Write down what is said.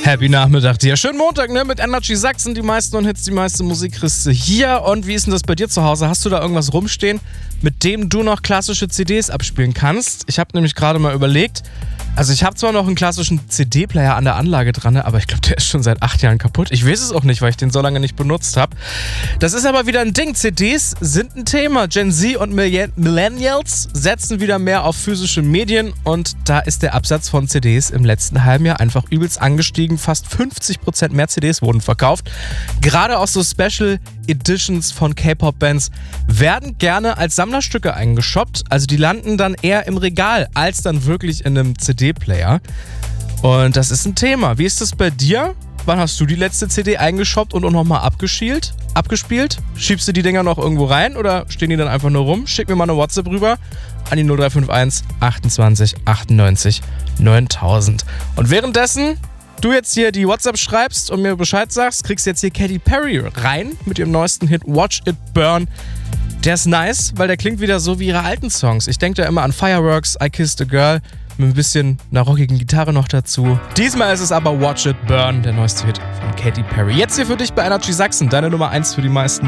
Happy Nachmittag dir. Schönen Montag, ne? Mit Energy Sachsen, die meisten und Hits, die meiste Musik kriegst du hier. Und wie ist denn das bei dir zu Hause? Hast du da irgendwas rumstehen, mit dem du noch klassische CDs abspielen kannst? Ich habe nämlich gerade mal überlegt, also ich habe zwar noch einen klassischen CD-Player an der Anlage dran, aber ich glaube, der ist schon seit 8 Jahren kaputt. Ich weiß es auch nicht, weil ich den so lange nicht benutzt habe. Das ist aber wieder ein Ding. CDs sind ein Thema. Gen Z und Millennials setzen wieder mehr auf physische Medien und da ist der Absatz von CDs im letzten halben Jahr einfach übelst angestiegen. Fast 50% mehr CDs wurden verkauft. Gerade auch so Special Editions von K-Pop-Bands werden gerne als Sammlerstücke eingeshoppt. Also die landen dann eher im Regal als dann wirklich in einem CD-Player. Und das ist ein Thema. Wie ist das bei dir? Wann hast du die letzte CD eingeshoppt und auch nochmal abgespielt? Schiebst du die Dinger noch irgendwo rein oder stehen die dann einfach nur rum? Schick mir mal eine WhatsApp rüber an die 0351 28 98 9000. Und währenddessen du jetzt hier die WhatsApp schreibst und mir Bescheid sagst, kriegst jetzt hier Katy Perry rein mit ihrem neuesten Hit Watch It Burn. Der ist nice, weil der klingt wieder so wie ihre alten Songs. Ich denke da immer an Fireworks, I Kissed a Girl, mit ein bisschen einer rockigen Gitarre noch dazu. Diesmal ist es aber Watch It Burn, der neueste Hit von Katy Perry. Jetzt hier für dich bei Energy Sachsen, deine Nummer 1 für die meisten